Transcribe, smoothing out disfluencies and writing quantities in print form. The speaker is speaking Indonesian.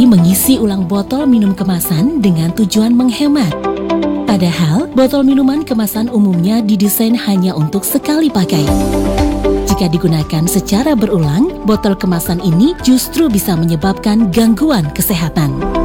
seperti mengisi ulang botol minum kemasan dengan tujuan menghemat. Padahal, botol minuman kemasan umumnya didesain hanya untuk sekali pakai. Jika digunakan secara berulang, botol kemasan ini justru bisa menyebabkan gangguan kesehatan.